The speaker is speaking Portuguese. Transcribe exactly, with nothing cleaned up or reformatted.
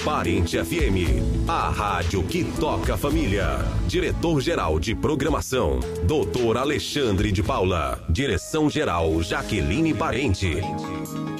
Parente F M, a rádio que toca a família. Diretor-geral de programação, doutor Alexandre de Paula. Direção-geral, Jaqueline Parente.